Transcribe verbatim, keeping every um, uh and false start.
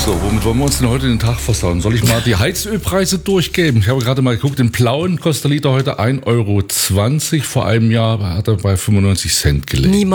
So, womit wollen wir uns denn heute den Tag versauen? Soll ich mal die Heizölpreise durchgeben? Ich habe gerade mal geguckt, den blauen kostet der Liter heute ein Euro zwanzig. Vor einem Jahr hat er bei fünfundneunzig Cent gelegen.